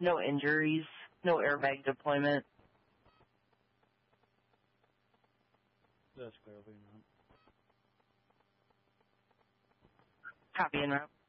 No injuries. No airbag deployment. That's clear, not. Copy and route.